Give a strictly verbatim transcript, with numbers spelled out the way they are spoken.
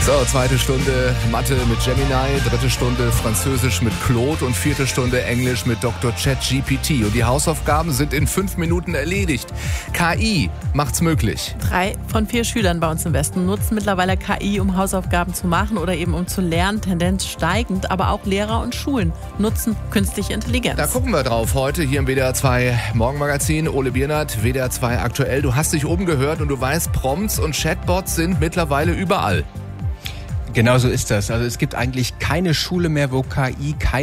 So, zweite Stunde Mathe mit Gemini, dritte Stunde Französisch mit Claude und vierte Stunde Englisch mit Doktor ChatGPT. Und die Hausaufgaben sind in fünf Minuten erledigt. K I macht's möglich. Drei von vier Schülern bei uns im Westen nutzen mittlerweile K I, um Hausaufgaben zu machen oder eben um zu lernen. Tendenz steigend, aber auch Lehrer und Schulen nutzen künstliche Intelligenz. Da gucken wir drauf heute hier im W D R zwei Morgenmagazin. Ole Biernert, W D R zwei aktuell. Du hast dich umgehört und du weißt, Prompts und Chatbots sind mittlerweile überall. Genau so ist das. Also es gibt eigentlich keine Schule mehr, wo K I kein